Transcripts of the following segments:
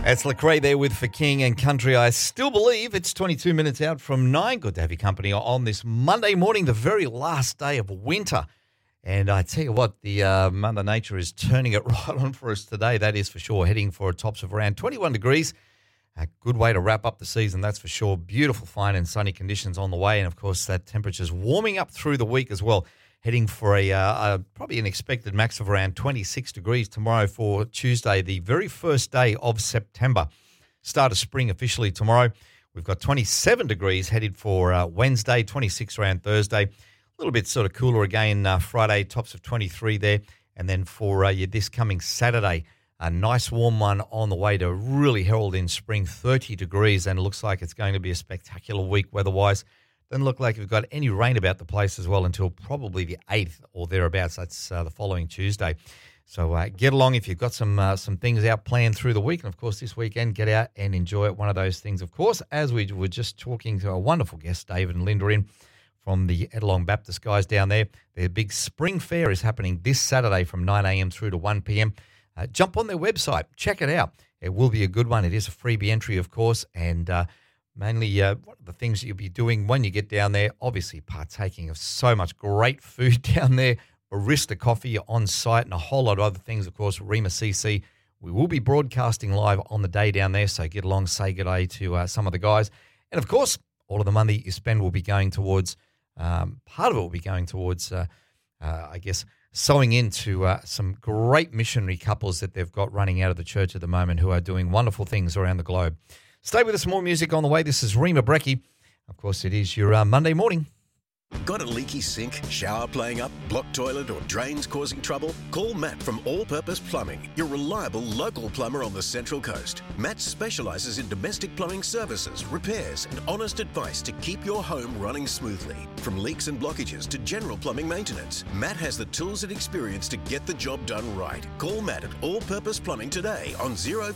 It's Lecrae there with For King and Country. I still believe it's 22 minutes out from 9. Good to have your company on this Monday morning, the very last day of winter. And I tell you what, the Mother Nature is turning it right on for us today. That is for sure. Heading for tops of around 21 degrees. A good way to wrap up the season, that's for sure. Beautiful, fine and sunny conditions on the way. And, of course, that temperature's warming up through the week as well. Heading for a probably an expected max of around 26 degrees tomorrow for Tuesday, the very first day of September. Start of spring officially tomorrow. We've got 27 degrees headed for Wednesday, 26 around Thursday. A little bit sort of cooler again Friday, tops of 23 there. And then for this coming Saturday, a nice warm one on the way to really herald in spring, 30 degrees. And it looks like it's going to be a spectacular week weather-wise. Doesn't look like we've got any rain about the place as well until probably the 8th or thereabouts. That's the following Tuesday. So get along if you've got some things out planned through the week. And, of course, this weekend, get out and enjoy it. One of those things, of course, as we were just talking to a wonderful guest, David and Linda, in from the Ettalong Baptist guys down there. Their big spring fair is happening this Saturday from 9 a.m. through to 1 p.m. Jump on their website. Check it out. It will be a good one. It is a freebie entry, of course, and mainly one of the things that you'll be doing when you get down there, obviously partaking of so much great food down there, barista coffee on site and a whole lot of other things. Of course, Rima CC, we will be broadcasting live on the day down there, so get along, say good day to some of the guys. And, of course, all of the money you spend will be going towards, part of it will be going towards, I guess, sewing into some great missionary couples that they've got running out of the church at the moment who are doing wonderful things around the globe. Stay with us, more music on the way. This is Rima Brecky. Of course, it is your Monday morning. Got a leaky sink, shower playing up, blocked toilet or drains causing trouble? Call Matt from All Purpose Plumbing, your reliable local plumber on the Central Coast. Matt specialises in domestic plumbing services, repairs and honest advice to keep your home running smoothly. From leaks and blockages to general plumbing maintenance, Matt has the tools and experience to get the job done right. Call Matt at All Purpose Plumbing today on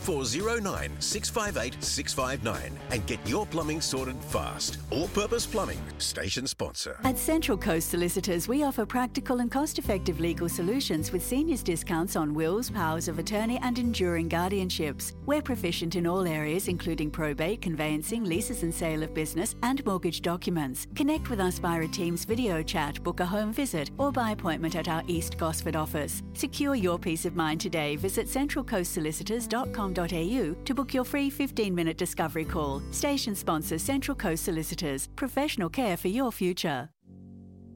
0409 658 659 and get your plumbing sorted fast. All Purpose Plumbing, station sponsor. At Central Coast Solicitors, we offer practical and cost-effective legal solutions with seniors discounts on wills, powers of attorney and enduring guardianships. We're proficient in all areas, including probate, conveyancing, leases and sale of business and mortgage documents. Connect with us via a Teams video chat, book a home visit or by appointment at our East Gosford office. Secure your peace of mind today. Visit centralcoastsolicitors.com.au to book your free 15-minute discovery call. Station sponsor Central Coast Solicitors. Professional care for your future.